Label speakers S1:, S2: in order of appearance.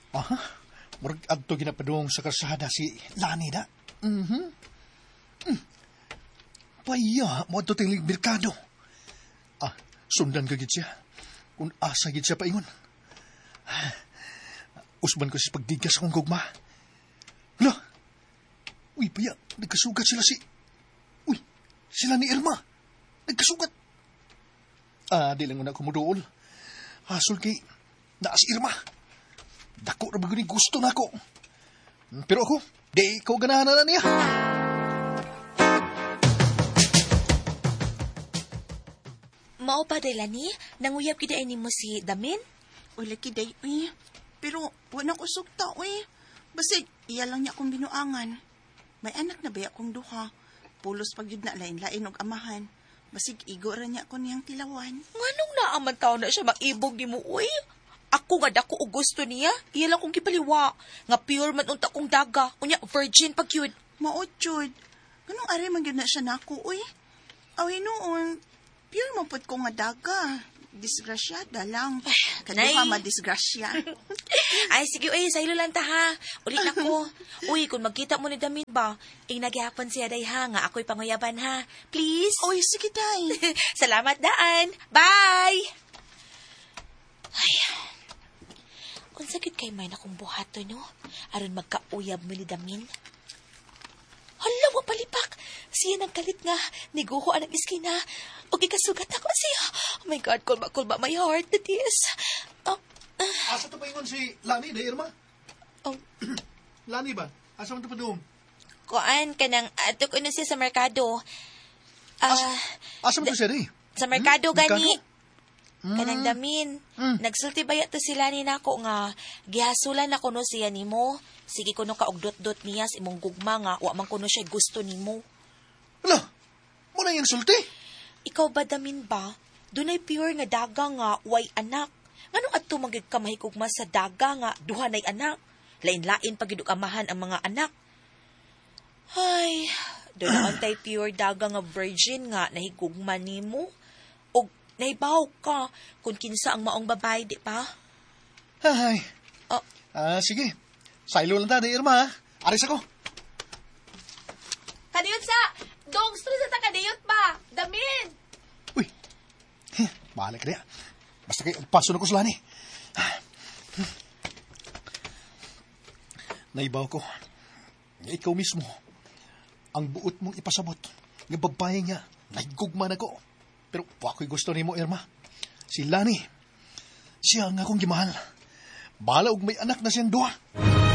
S1: Aha, murag adto ginapadung sa kalsada si Lani da. Paya, mo adto tiling merkado. Sundan ka gid siya. Kung asa gid siya paingon. Usban ko si pagdigas akong gugma. Hala! Uy, paya, nagkasugat sila sila ni Irma. Nagkasugat. Di lang na kumuduol. Hasol kay, naas Irma. Dako na bago ni gusto na ako. Pero ako, di ko ganahan na niya.
S2: Mao pa dila ni, nanguyab kiday ni mo si Damin?
S3: Wala kiday, uy. Pero wala ko sugta, uy. Basig, iya lang niya akong binuangan. May anak na ba akong duha? Pulos pag yun na lain-lain og amahan. Basig, igo ra niya ako niyang tilawan.
S2: Nganong naaman taon na siya maibog ni mo, uy? Ako nga dako og gusto niya, iya lang kong kipaliwa. Nga pure man unta kong daga, unya virgin pag yun.
S3: Maotsyod. Ganong ari man yun na siya nako, uy. Away noon, pure mapot ko nga daga. Disgrasyada lang. Kaduha madisgrasya.
S2: Ay, sige, uy, sa ilo lang ta, ha. Ulit na ko. Uy, kung magkita mo ni Damin ba, nagyapon siya day, ha, nga ako'y panguyaban, ha. Please?
S3: Uy, sige, day.
S2: Salamat, Daan. Bye! Ay, kung sakit kay may nakong buhato, no? Aron magkauyab mo ni Damin. Hala, wapalipak. Siya nagkalit nga. Niguhoan ang iskina. O ikasugat ako siya. Oh my God, kulba, my heart, that is.
S1: Asa to paingon si Lani, da Irma?
S2: Oh.
S1: Lani ba? Asa mo to pa doon?
S2: Kuan, kanang atok ano siya sa merkado.
S1: Asa mo to siya, di?
S2: Sa merkado, gani.
S1: Merkado?
S2: Kanang Damin. Nagsulti baya to sila ni nako nga. Gihasulan na kuno siya nimo. Sige kuno ka og dot-dot niya sa imong gugma nga. Wa man kuno siya gusto nimo.
S1: Hala, mo na yung sulti?
S2: Ikaw ba, Damin ba? Dunay pure nga daga nga, way anak. Nganong adto magig ka mahigugma sa daga nga, duha nay anak. Lain-lain pagidug amahan ang mga anak. Ay, doon antay pure daga nga virgin nga, nahigugma nimo. O naibaw ka, kung kinsa ang maong babay, di pa?
S1: Ay. Sige. Sailo lang ta, da Irma, ha? Aris ako.
S2: Kadiyot sa! Dong, stress sa kadiyot ba? Damin!
S1: Uy, bahala ka niya. Basta kayo, paso na ko sa Lani. Naibaw ko. Ikaw mismo, ang buot mong ipasabot. Nga babae niya, naigugman ako. Pero wako'y gusto ni mo, Irma. Si Lani, siya nga akong gimahal. Bahala og may anak na siyang duha.